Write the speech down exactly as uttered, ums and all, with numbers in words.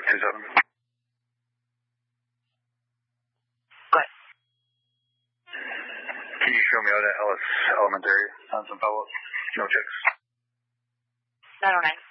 two seven. Go ahead. Can you show me out at Ellis Elementary on some follow-up? No checks. nine oh nine.